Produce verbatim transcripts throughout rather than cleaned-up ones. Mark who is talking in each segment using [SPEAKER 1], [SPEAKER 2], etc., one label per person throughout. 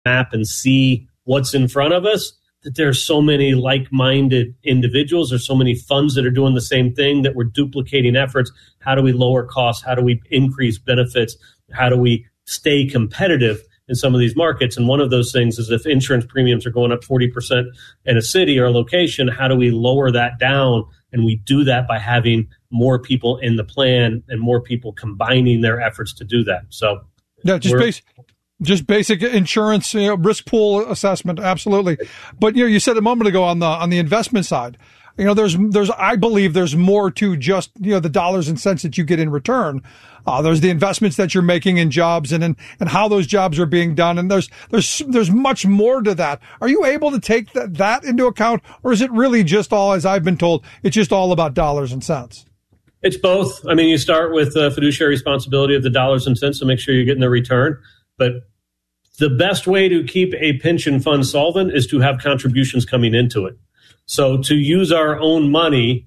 [SPEAKER 1] map and see what's in front of us, that there's so many like-minded individuals. There's so many funds that are doing the same thing, that we're duplicating efforts. How do we lower costs? How do we increase benefits? How do we stay competitive in some of these markets? And one of those things is if insurance premiums are going up forty percent in a city or a location, how do we lower that down? And we do that by having more people in the plan and more people combining their efforts to do that. So
[SPEAKER 2] yeah, just basic, just basic insurance, you know, risk pool assessment. Absolutely. But, you know, you said a moment ago on the, on the investment side, you know, there's, there's, I believe there's more to just, you know, the dollars and cents that you get in return. Uh, there's the investments that you're making in jobs and in, and how those jobs are being done. And there's, there's, there's much more to that. Are you able to take that, that into account, or is it really just all, as I've been told, it's just all about dollars and cents?
[SPEAKER 1] It's both. I mean, you start with the fiduciary responsibility of the dollars and cents to make sure you're getting the return. But the best way to keep a pension fund solvent is to have contributions coming into it. So to use our own money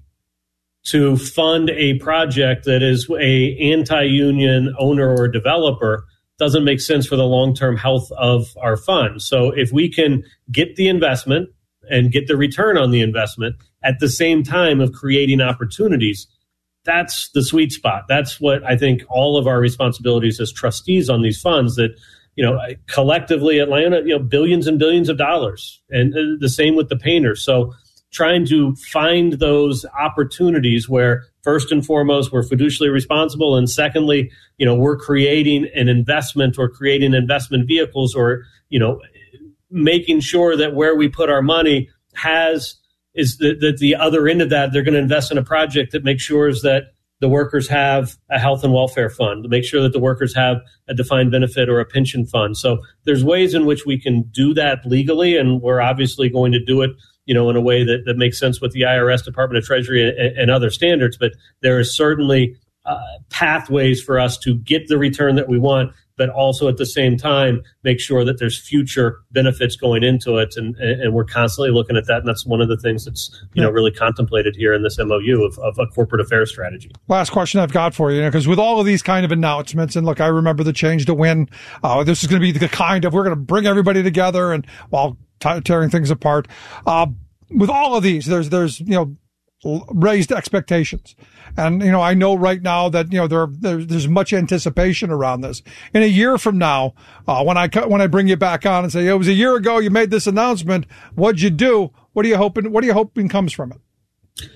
[SPEAKER 1] to fund a project that is a anti-union owner or developer doesn't make sense for the long-term health of our fund. So if we can get the investment and get the return on the investment at the same time of creating opportunities, that's the sweet spot. That's what I think all of our responsibilities as trustees on these funds, that, you know, collectively at LIONA, you know, billions and billions of dollars, and the same with the painters. So trying to find those opportunities where first and foremost, we're fiduciarily responsible. And secondly, you know, we're creating an investment or creating investment vehicles, or, you know, making sure that where we put our money has is that the, the other end of that, they're going to invest in a project that makes sure is that the workers have a health and welfare fund, to make sure that the workers have a defined benefit or a pension fund. So there's ways in which we can do that legally, and we're obviously going to do it, you know, in a way that, that makes sense with the I R S, Department of Treasury, and, and other standards. But there is certainly uh, pathways for us to get the return that we want, but also at the same time make sure that there's future benefits going into it, and, and we're constantly looking at that. And that's one of the things that's, you know, really contemplated here in this M O U of, of a corporate affairs strategy.
[SPEAKER 2] Last question I've got for you, because you know, with all of these kind of announcements, and look, I remember the Change to Win. Uh, this is going to be the kind of, we're going to bring everybody together and while t- tearing things apart. Uh, with all of these, there's, there's, you know, raised expectations. And, you know, I know right now that, you know, there, there there's much anticipation around this. In a year from now, uh, when I, when I bring you back on and say, it was a year ago you made this announcement, what'd you do? What are you hoping, what are you hoping comes from it?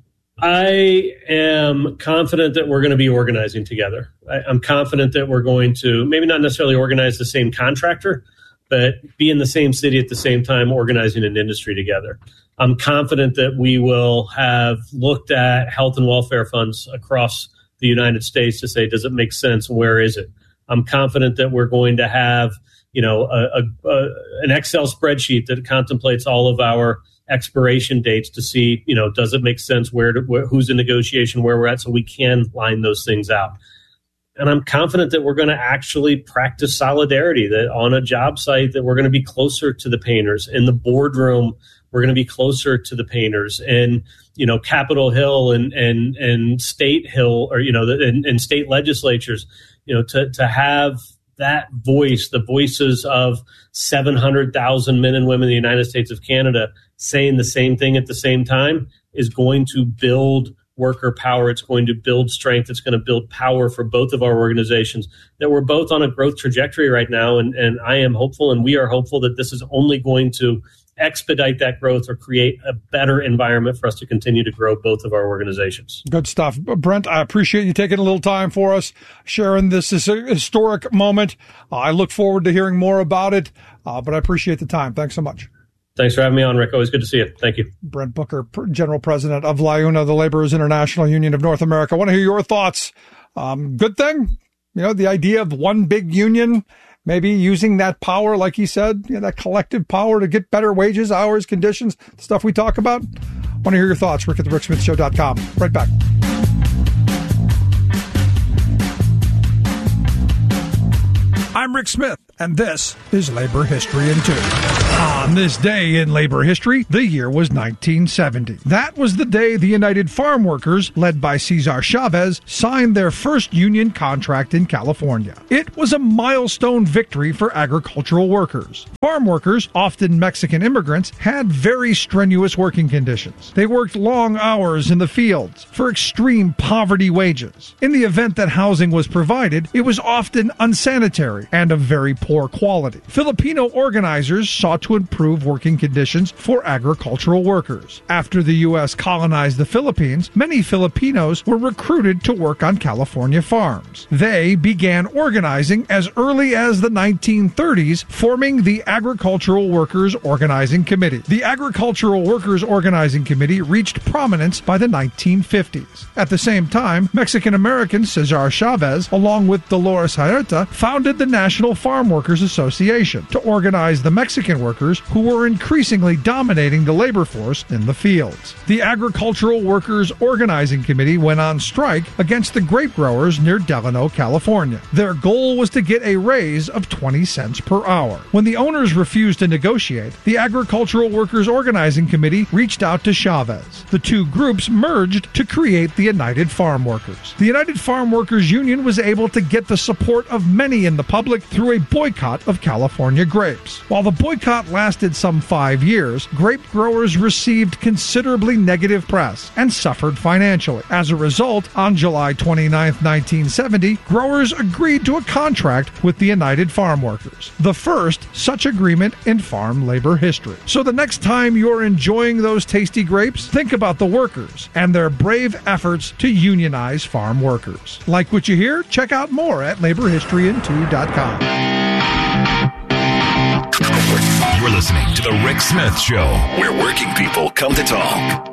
[SPEAKER 1] I am confident that we're going to be organizing together. I, I'm confident that we're going to maybe not necessarily organize the same contractor, but be in the same city at the same time, organizing an industry together. I'm confident that we will have looked at health and welfare funds across the United States to say, does it make sense? Where is it? I'm confident that we're going to have, you know, a, a, a, an Excel spreadsheet that contemplates all of our expiration dates to see, you know, does it make sense? Where, to, where who's in negotiation, where we're at, so we can line those things out. And I'm confident that we're going to actually practice solidarity, that on a job site that we're going to be closer to the painters. In the boardroom, we're going to be closer to the painters. And, you know, Capitol Hill and and and State Hill, or, you know, and, and state legislatures, you know, to, to have that voice, the voices of seven hundred thousand men and women in the United States of Canada saying the same thing at the same time is going to build worker power. It's going to build strength. It's going to build power for both of our organizations, that we're both on a growth trajectory right now. And, and I am hopeful, and we are hopeful, that this is only going to expedite that growth or create a better environment for us to continue to grow both of our organizations.
[SPEAKER 2] Good stuff. Brent, I appreciate you taking a little time for us, sharing this, this historic moment. Uh, I look forward to hearing more about it, uh, but I appreciate the time. Thanks so much.
[SPEAKER 1] Thanks for having me on, Rick. Always good to see you. Thank you.
[SPEAKER 2] Brent Booker, General President of LIONA, the Laborers International Union of North America. I want to hear your thoughts. Um, good thing, you know, the idea of one big union, maybe using that power, like you said, you know, that collective power to get better wages, hours, conditions, stuff we talk about. I want to hear your thoughts. Rick at the rick smith show dot com. Right back. I'm Rick Smith, and this is Labor History in Two. On this day in labor history, the year was nineteen seventy. That was the day the United Farm Workers, led by Cesar Chavez, signed their first union contract in California. It was a milestone victory for agricultural workers. Farm workers, often Mexican immigrants, had very strenuous working conditions. They worked long hours in the fields for extreme poverty wages. In the event that housing was provided, it was often unsanitary and of very poor quality. Filipino organizers sought to improve working conditions for agricultural workers. After the U S colonized the Philippines, many Filipinos were recruited to work on California farms. They began organizing as early as the nineteen thirties, forming the Agricultural Workers Organizing Committee. The Agricultural Workers Organizing Committee reached prominence by the nineteen fifties. At the same time, Mexican-American Cesar Chavez, along with Dolores Huerta, founded the National Farm Workers Association to organize the Mexican workers who were increasingly dominating the labor force in the fields. The Agricultural Workers Organizing Committee went on strike against the grape growers near Delano, California. Their goal was to get a raise of twenty cents per hour. When the owners refused to negotiate, the Agricultural Workers Organizing Committee reached out to Chavez. The two groups merged to create the United Farm Workers. The United Farm Workers Union was able to get the support of many in the public through a boycott of California grapes. While the boycott lasted some five years, grape growers received considerably negative press and suffered financially. As a result, on July twenty-ninth, nineteen seventy, growers agreed to a contract with the United Farm Workers, the first such agreement in farm labor history. So the next time you're enjoying those tasty grapes, think about the workers and their brave efforts to unionize farm workers. Like what you hear? Check out more at labor history in two dot com.
[SPEAKER 3] You're listening to The Rick Smith Show, where working people come to talk.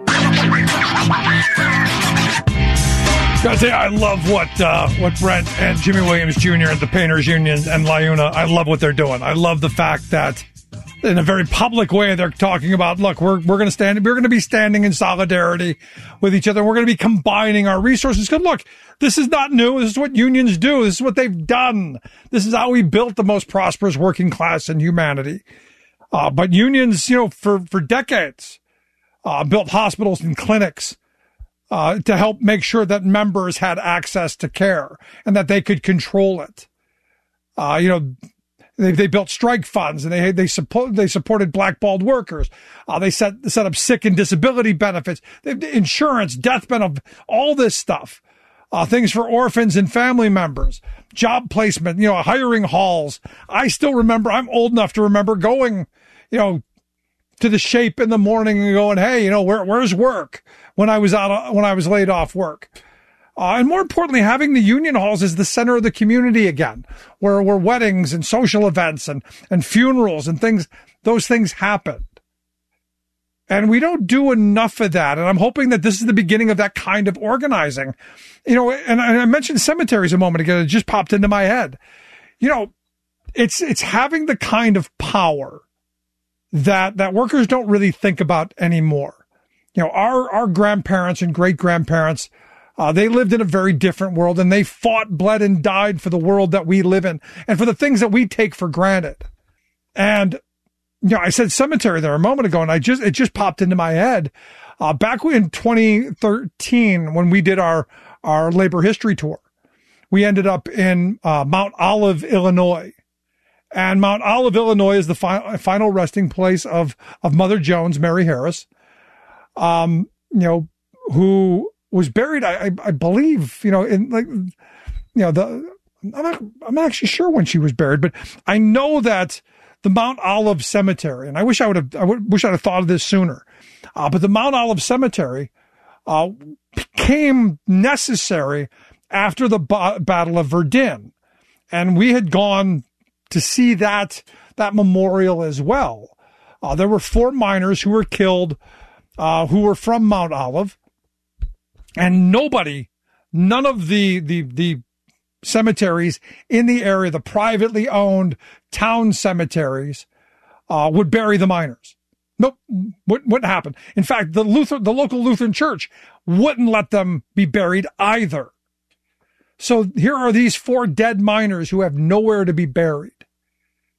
[SPEAKER 2] Gotta say, I love what uh, what Brent and Jimmy Williams Junior at the Painters Union and LiUNA, I love what they're doing. I love the fact that in a very public way, they're talking about, look, we're we're going to stand, we're going to be standing in solidarity with each other. We're going to be combining our resources. Because look, this is not new. This is what unions do. This is what they've done. This is how we built the most prosperous working class in humanity. Uh, but unions, you know, for, for decades, uh, built hospitals and clinics, uh, to help make sure that members had access to care and that they could control it. Uh, you know, They, they built strike funds and they they support they supported blackballed workers. Uh, they set set up sick and disability benefits, they, insurance, death benefit, all this stuff. Uh, things for orphans and family members, job placement, you know, hiring halls. I still remember. I'm old enough to remember going, you know, to the Shape in the morning and going, hey, you know, where where's work when I was out of, when I was laid off work. Uh, and more importantly, having the union halls as the center of the community again, where, where weddings and social events and, and funerals and things, those things happened. And we don't do enough of that. And I'm hoping that this is the beginning of that kind of organizing. You know, and I mentioned cemeteries a moment ago. It just popped into my head. You know, it's, it's having the kind of power that, that workers don't really think about anymore. You know, our, our grandparents and great grandparents, Uh, they lived in a very different world, and they fought, bled, and died for the world that we live in and for the things that we take for granted. And, you know, I said cemetery there a moment ago, and I just, it just popped into my head. Uh, back in twenty thirteen, when we did our, our labor history tour, we ended up in, uh, Mount Olive, Illinois. And Mount Olive, Illinois is the fi- final resting place of, of Mother Jones, Mary Harris, um, you know, who was buried, I, I believe, you know, in like, you know, the, I'm not, I'm not actually sure when she was buried, but I know that the Mount Olive Cemetery, and I wish I would have, I would, wish I'd have thought of this sooner, uh, but the Mount Olive Cemetery, uh, became necessary after the ba- Battle of Verdun. And we had gone to see that, that memorial as well. Uh, there were four miners who were killed, uh, who were from Mount Olive. And nobody, none of the, the, the cemeteries in the area, the privately owned town cemeteries, uh, would bury the miners. Nope. Wouldn't, wouldn't happen. In fact, the Luther, the local Lutheran church wouldn't let them be buried either. So here are these four dead miners who have nowhere to be buried.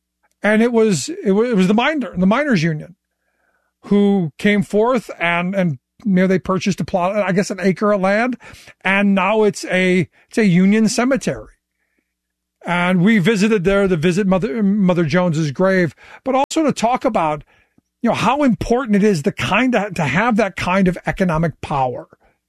[SPEAKER 2] And it was, it was, it was the miner, the miners union who came forth and, and, you know, they purchased a plot, I guess an acre of land, and now it's a, it's a union cemetery. And we visited there to visit Mother, Mother Jones's grave, but also to talk about, you know, how important it is the kind of, to have that kind of economic power.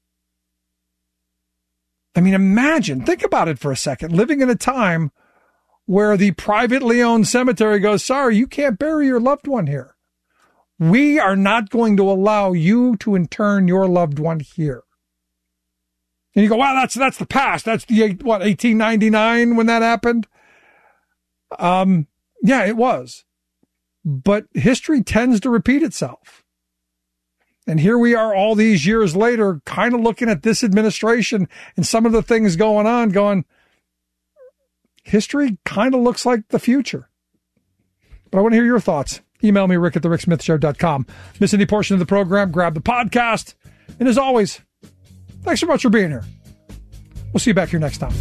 [SPEAKER 2] I mean, imagine, think about it for a second, living in a time where the privately owned cemetery goes, sorry, you can't bury your loved one here. We are not going to allow you to intern your loved one here. And you go, wow, that's, that's the past. That's the, what, eighteen ninety-nine when that happened? Um, yeah, it was. But history tends to repeat itself. And here we are all these years later, kind of looking at this administration and some of the things going on, going, history kind of looks like the future. But I want to hear your thoughts. Email me, rick at the rick smith show dot com. Miss any portion of the program, grab the podcast. And as always, thanks so much for being here. We'll see you back here next time.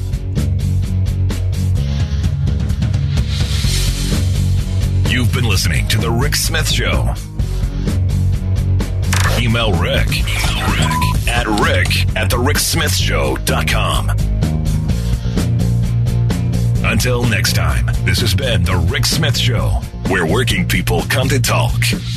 [SPEAKER 3] You've been listening to The Rick Smith Show. Email Rick, Email Rick at rick at the rick smith show dot com. Until next time, this has been The Rick Smith Show, where working people come to talk.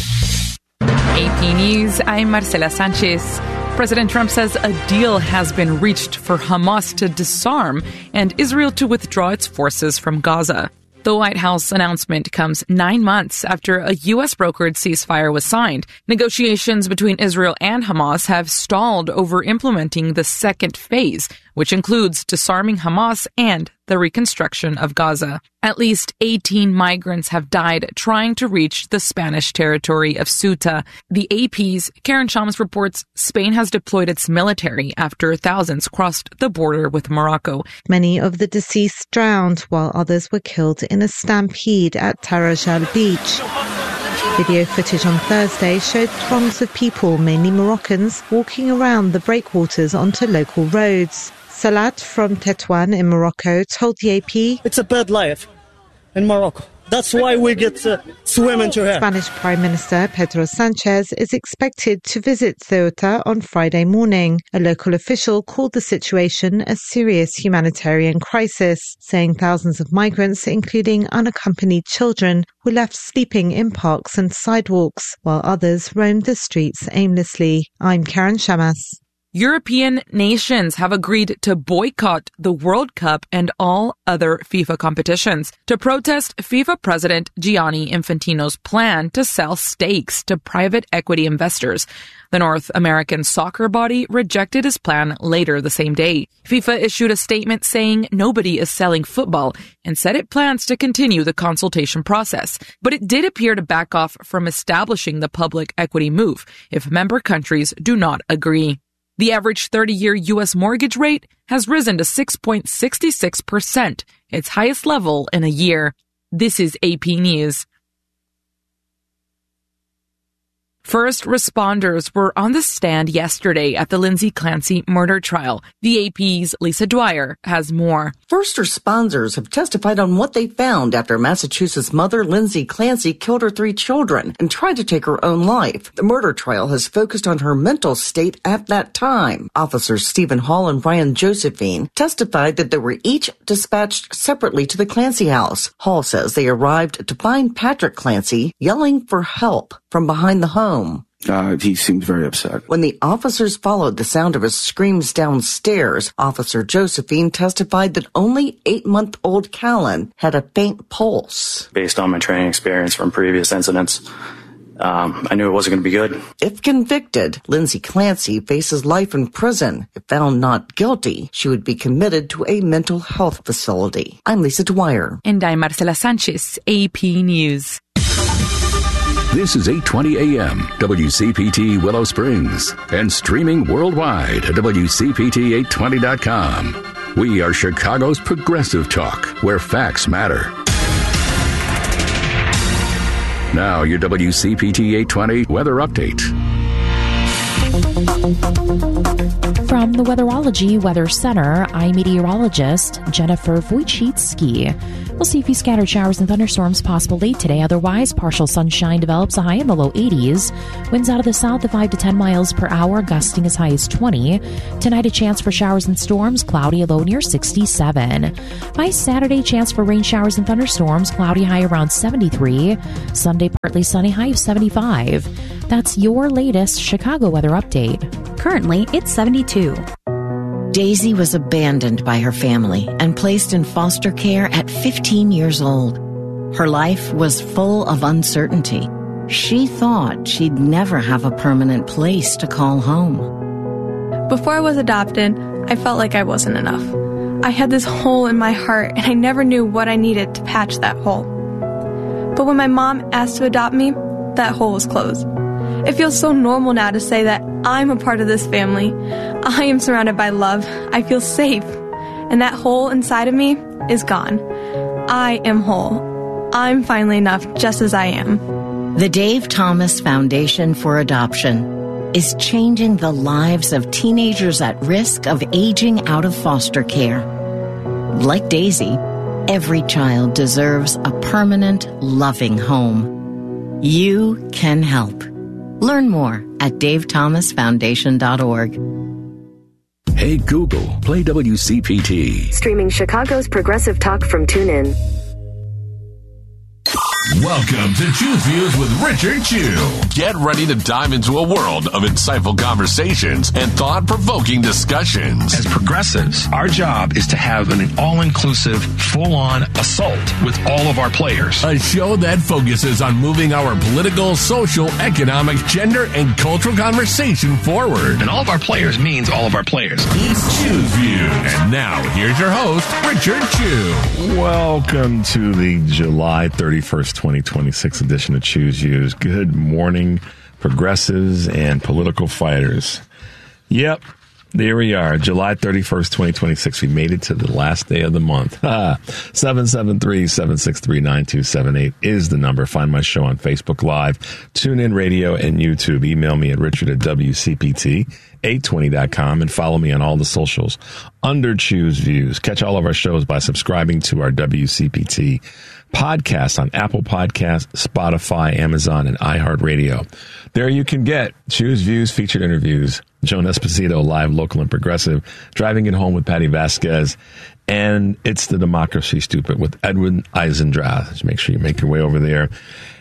[SPEAKER 4] A P News, I'm Marcela Sanchez. President Trump says a deal has been reached for Hamas to disarm and Israel to withdraw its forces from Gaza. The White House announcement comes nine months after a U S brokered ceasefire was signed. Negotiations between Israel and Hamas have stalled over implementing the second phase, which includes disarming Hamas and the reconstruction of Gaza. At least eighteen migrants have died trying to reach the Spanish territory of Ceuta. The A P's Karen Shams reports Spain has deployed its military after thousands crossed the border with Morocco.
[SPEAKER 5] Many of the deceased drowned while others were killed in a stampede at Tarajal Beach. Video footage on Thursday showed throngs of people, mainly Moroccans, walking around the breakwaters onto local roads. Salat from Tetuan in Morocco told the A P,
[SPEAKER 6] "It's a bad life in Morocco. That's why we get uh, swim into here."
[SPEAKER 5] Spanish Prime Minister Pedro Sanchez is expected to visit Ceuta on Friday morning. A local official called the situation a serious humanitarian crisis, saying thousands of migrants, including unaccompanied children, were left sleeping in parks and sidewalks, while others roamed the streets aimlessly. I'm Karen Shamas.
[SPEAKER 4] European nations have agreed to boycott the World Cup and all other FIFA competitions to protest FIFA President Gianni Infantino's plan to sell stakes to private equity investors. The North American soccer body rejected his plan later the same day. FIFA issued a statement saying nobody is selling football and said it plans to continue the consultation process. But it did appear to back off from establishing the public equity move if member countries do not agree. The average thirty-year U S mortgage rate has risen to six point six six percent, its highest level in a year. This is A P News. First responders were on the stand yesterday at the Lindsay Clancy murder trial. The A P's Lisa Dwyer has more.
[SPEAKER 7] First responders have testified on what they found after Massachusetts mother Lindsay Clancy killed her three children and tried to take her own life. The murder trial has focused on her mental state at that time. Officers Stephen Hall and Ryan Josephine testified that they were each dispatched separately to the Clancy house. Hall says they arrived to find Patrick Clancy yelling for help from behind the home.
[SPEAKER 8] Uh, he seemed very upset.
[SPEAKER 7] When the officers followed the sound of his screams downstairs, Officer Josephine testified that only eight-month-old Callan had a faint pulse.
[SPEAKER 8] Based on my training experience from previous incidents, um, I knew it wasn't going to be good.
[SPEAKER 7] If convicted, Lindsay Clancy faces life in prison. If found not guilty, she would be committed to a mental health facility. I'm Lisa Dwyer.
[SPEAKER 4] And I'm Marcela Sanchez, A P News.
[SPEAKER 3] This is eight twenty a.m. W C P T Willow Springs and streaming worldwide at W C P T eight twenty dot com. We are Chicago's progressive talk, where facts matter. Now your W C P T eight twenty weather update.
[SPEAKER 9] From the Weatherology Weather Center, I'm meteorologist Jennifer Wojcicki. We'll see a few scattered showers and thunderstorms possible late today. Otherwise, partial sunshine develops, a high in the low eighties. Winds out of the south at five to ten miles per hour, gusting as high as twenty. Tonight, a chance for showers and storms, cloudy, a low near sixty-seven. By Saturday, chance for rain showers and thunderstorms, cloudy, high around seventy-three. Sunday, partly sunny, high of seventy-five. That's your latest Chicago weather update.
[SPEAKER 10] Currently, it's seventy-two.
[SPEAKER 7] Daisy was abandoned by her family and placed in foster care at fifteen years old. Her life was full of uncertainty. She thought she'd never have a permanent place to call home.
[SPEAKER 11] Before I was adopted, I felt like I wasn't enough. I had this hole in my heart, and I never knew what I needed to patch that hole. But when my mom asked to adopt me, that hole was closed. It feels so normal now to say that I'm a part of this family. I am surrounded by love. I feel safe. And that hole inside of me is gone. I am whole. I'm finally enough just as I am.
[SPEAKER 7] The Dave Thomas Foundation for Adoption is changing the lives of teenagers at risk of aging out of foster care. Like Daisy, every child deserves a permanent, loving home. You can help. Learn more at dave thomas foundation dot org.
[SPEAKER 3] Hey Google, play W C P T.
[SPEAKER 12] Streaming Chicago's progressive talk from TuneIn.
[SPEAKER 13] Welcome to Choose Views with Richard Chew. Get ready to dive into a world of insightful conversations and thought-provoking discussions.
[SPEAKER 14] As progressives, our job is to have an all-inclusive, full-on assault with all of our players.
[SPEAKER 13] A show that focuses on moving our political, social, economic, gender, and cultural conversation forward.
[SPEAKER 14] And all of our players means all of our players.
[SPEAKER 13] It's Choose Views. And now, here's your host, Richard Chew.
[SPEAKER 15] Welcome to the July thirty-first, twenty twenty-six edition of Choose Views. Good morning, progressives and political fighters. Yep, there we are. July thirty-first, twenty twenty-six. We made it to the last day of the month. seven seven three, seven six three, nine two seven eight is the number. Find my show on Facebook Live, TuneIn Radio, and YouTube. Email me at richard at w c p t eight twenty dot com and follow me on all the socials under Choose Views. Catch all of our shows by subscribing to our W C P T podcast on Apple Podcasts, Spotify, Amazon, and iHeartRadio. There you can get Choose Views, featured interviews, Joan Esposito, live, local, and progressive, Driving It Home with Patty Vasquez, and It's the Democracy Stupid with Edwin Eisendrath. Just make sure you make your way over there.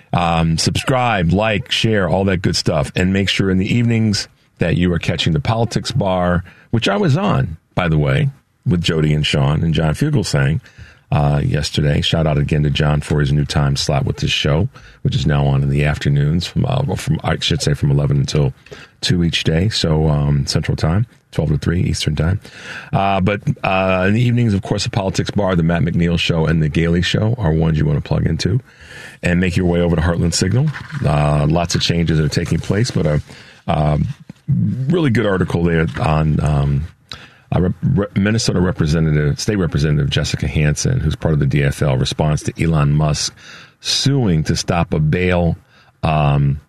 [SPEAKER 15] Um, subscribe, like, share, all that good stuff. And make sure in the evenings that you are catching the Politics Bar, which I was on, by the way, with Jody and Sean and John Fugelsang uh, yesterday. Shout out again to John for his new time slot with this show, which is now on in the afternoons from, uh, from I should say from eleven until two each day. So um, Central Time, twelve to three Eastern Time. Uh, but uh, in the evenings, of course, the Politics Bar, the Matt McNeil Show, and the Gailey Show are ones you want to plug into. And make your way over to Heartland Signal. Uh, lots of changes are taking place, but a uh, really good article there on um, uh, Rep- Minnesota Representative, State Representative Jessica Hansen, who's part of the D F L, responds to Elon Musk suing to stop a bail, um,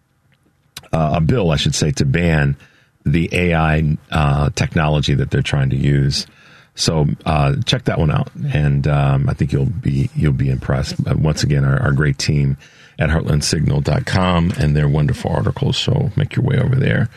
[SPEAKER 15] uh, a bill, I should say, to ban the A I uh, technology that they're trying to use. So uh, check that one out, and um, I think you'll be you'll be impressed. Uh, once again, our, our great team at heartland signal dot com and their wonderful articles. So make your way over there.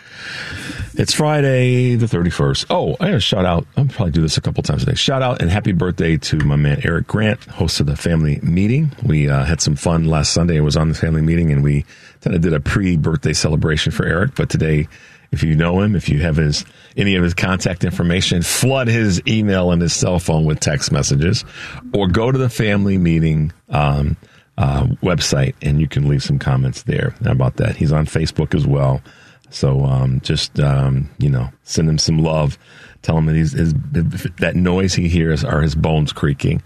[SPEAKER 15] It's Friday the thirty-first. Oh, I got to shout out. I'll probably do this a couple times a day. Shout out and happy birthday to my man Eric Grant, host of the family meeting. We uh, had some fun last Sunday. I was on the family meeting, and we kind of did a pre-birthday celebration for Eric. But today, if you know him, if you have his any of his contact information, flood his email and his cell phone with text messages, or go to the family meeting um, uh, website and you can leave some comments there. How about that? He's on Facebook as well. So um, just, um, you know, send him some love. Tell him that, he's, his, that noise he hears are his bones creaking.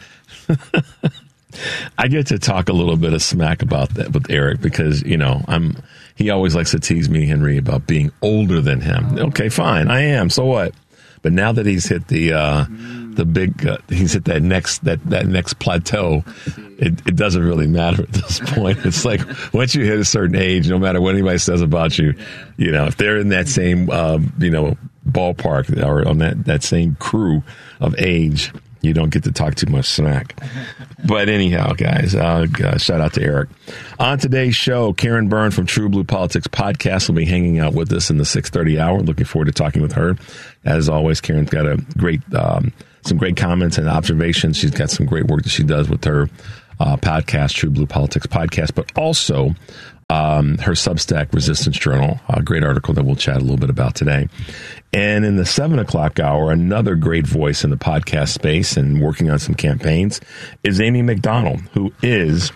[SPEAKER 15] I get to talk a little bit of smack about that with Eric because, you know, I'm he always likes to tease me, Henry, about being older than him. Okay, fine, I am. So what? But now that he's hit the uh, the big, uh, he's hit that next that, that next plateau, it, it doesn't really matter at this point. It's like once you hit a certain age, no matter what anybody says about you, you know, if they're in that same, um, you know, ballpark or on that, that same crew of age, You don't get to talk too much smack. But anyhow, guys, uh, uh, shout out to Eric. On today's show, Karen Byrne from True Blue Politics Podcast will be hanging out with us in the six thirty hour. Looking forward to talking with her. As always, Karen's got a great, um, some great comments and observations. She's got some great work that she does with her uh, podcast, True Blue Politics Podcast, but also Um, her Substack Resistance Journal, a great article that we'll chat a little bit about today. And in the seven o'clock hour, another great voice in the podcast space and working on some campaigns is Amy McDonald, who is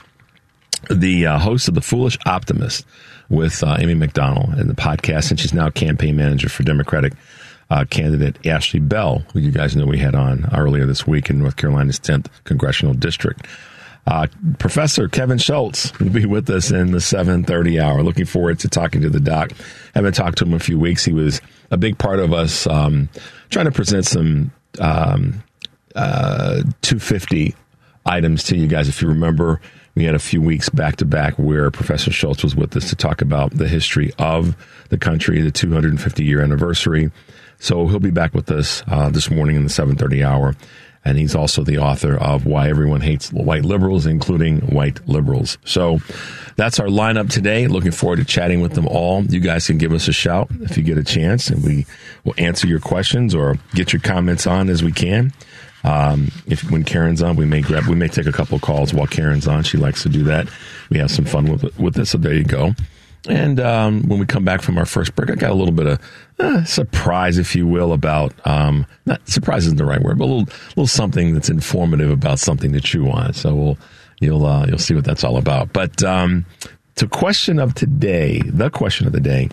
[SPEAKER 15] the uh, host of The Foolish Optimist with uh, Amy McDonald and the podcast. And she's now campaign manager for Democratic uh, candidate Ashley Bell, who you guys know we had on earlier this week in North Carolina's tenth Congressional District. Uh, Professor Kevin Schultz will be with us in the seven thirty hour. Looking forward to talking to the doc. Haven't talked to him in a few weeks. He was a big part of us um, trying to present some um, uh, two fifty items to you guys. If you remember, we had a few weeks back to back where Professor Schultz was with us to talk about the history of the country, the two hundred fifty year anniversary. So he'll be back with us uh, this morning in the seven thirty hour. And he's also the author of Why Everyone Hates White Liberals, including White Liberals. So that's our lineup today. Looking forward to chatting with them all. You guys can give us a shout if you get a chance, and we will answer your questions or get your comments on as we can. Um, if when Karen's on, we may grab, we may take a couple of calls while Karen's on. She likes to do that. We have some fun with with this. So there you go. And um, when we come back from our first break, I got a little bit of uh, surprise, if you will, about um, not surprise isn't the right word, but a little little something that's informative about something to chew on. So we'll you'll uh, you'll see what that's all about. But um, to question of today, the question of the day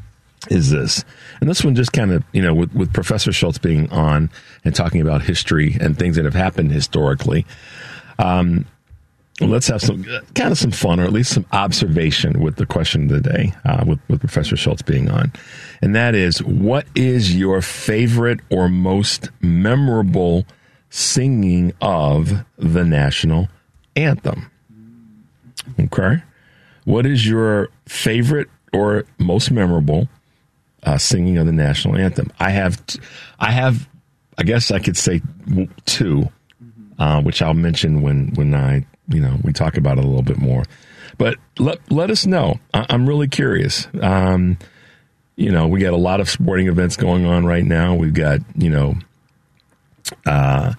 [SPEAKER 15] is this, and this one just kind of you know with, with Professor Schultz being on and talking about history and things that have happened historically. Um, Let's have some kind of some fun, or at least some observation with the question of the day, uh, with, with Professor Schultz being on. And that is, what is your favorite or most memorable singing of the national anthem? Okay. What is your favorite or most memorable uh, singing of the national anthem? I have, t- I have, I guess I could say two, uh, which I'll mention when, when I, you know, we talk about it a little bit more, but let, let us know. I, I'm really curious. Um, you know, we got a lot of sporting events going on right now. We've got, you know, uh,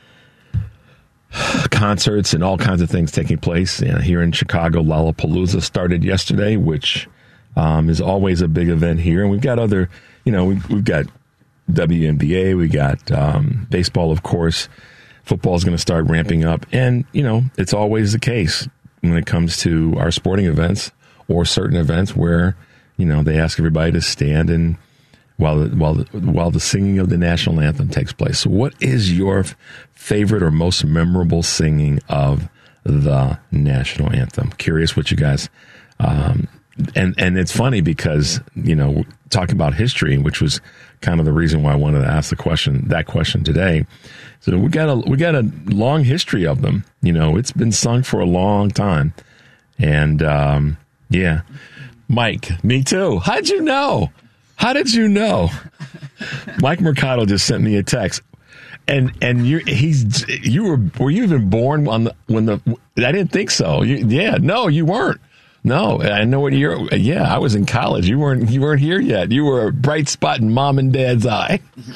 [SPEAKER 15] concerts and all kinds of things taking place. You know, here in Chicago, Lollapalooza started yesterday, which um, is always a big event here. And we've got other, you know, we've, we've got W N B A, we got um, baseball, of course. Football is going to start ramping up. And, you know, it's always the case when it comes to our sporting events or certain events where, you know, they ask everybody to stand and while the, while the, while the singing of the national anthem takes place. So what is your favorite or most memorable singing of the national anthem? Curious what you guys, um, and, and it's funny because, you know, talking about history, which was kind of the reason why I wanted to ask the question, that question today. So we got a we got a long history of them. You know, it's been sung for a long time, and um, yeah, Mike, me too. How'd you know? How did you know? Mike Mercado just sent me a text, and and you he's you were were you even born on the when the I didn't think so. You, yeah, no, you weren't. No, I know what you're. Yeah, I was in college. You weren't. You weren't here yet. You were a bright spot in mom and dad's eye.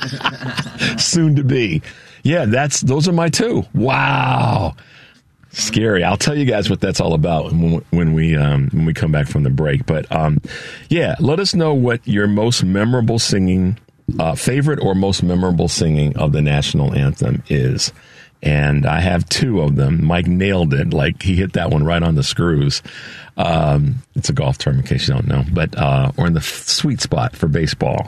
[SPEAKER 15] Soon to be. Yeah, that's those are my two. Wow, scary. I'll tell you guys what that's all about when, when we um, when we come back from the break. But um, yeah, let us know what your most memorable singing, uh, favorite or most memorable singing of the national anthem is. And I have two of them. Mike nailed it. Like he hit that one right on the screws. Um, it's a golf term in case you don't know, but uh, or in the f- sweet spot for baseball.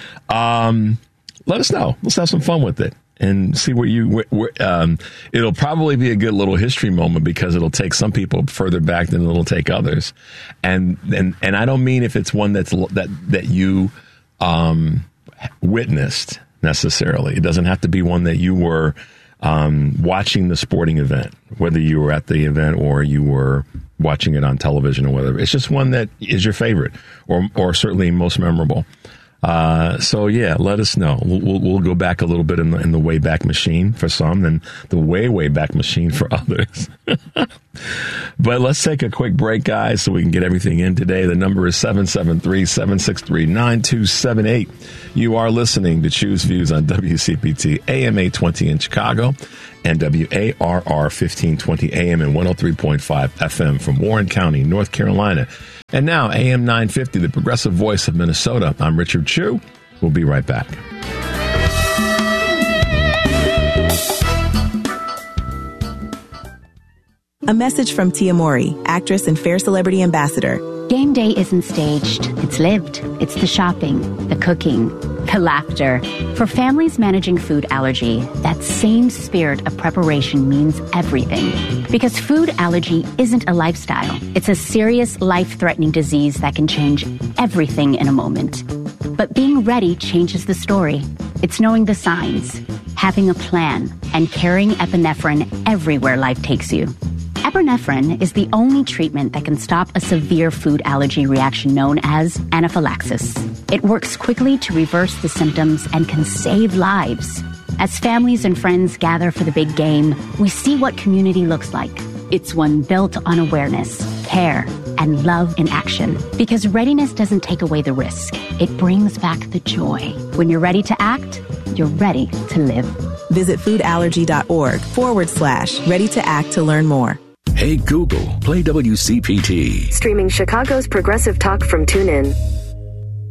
[SPEAKER 15] Um, let us know. Let's have some fun with it. And see what you, wh- wh- um, it'll probably be a good little history moment because it'll take some people further back than it'll take others. And, and, and I don't mean if it's one that's, that, that you, um, witnessed necessarily. It doesn't have to be one that you were, um, watching the sporting event, whether you were at the event or you were watching it on television or whatever. It's just one that is your favorite or, or certainly most memorable. Uh, so yeah, let us know. We'll, we'll, we'll go back a little bit in the, in the way back machine for some, and the way way back machine for others. But let's take a quick break, guys, so we can get everything in today. The number is seven seven three, seven six three, nine two seven eight. You are listening to Choose Views on W C P T A M eight twenty in Chicago and W A R R fifteen twenty A M and one oh three point five F M from Warren County, North Carolina. And now, A M nine fifty, the progressive voice of Minnesota. I'm Richard Chu. We'll be right back.
[SPEAKER 16] A message from Tia Mori, actress and Fair Celebrity Ambassador.
[SPEAKER 10] Game day isn't staged. It's lived. It's the shopping, the cooking, the laughter. For families managing food allergy, that same spirit of preparation means everything. Because food allergy isn't a lifestyle. It's a serious, life-threatening disease that can change everything in a moment. But being ready changes the story. It's knowing the signs, having a plan, and carrying epinephrine everywhere life takes you. Epinephrine is the only treatment that can stop a severe food allergy reaction known as anaphylaxis. It works quickly to reverse the symptoms and can save lives. As families and friends gather for the big game, we see what community looks like. It's one built on awareness, care, and love in action. Because readiness doesn't take away the risk. It brings back the joy. When you're ready to act, you're ready to live.
[SPEAKER 16] Visit foodallergy.org forward slash ready to act to learn more.
[SPEAKER 3] Hey Google, play W C P T.
[SPEAKER 12] Streaming Chicago's progressive talk from TuneIn.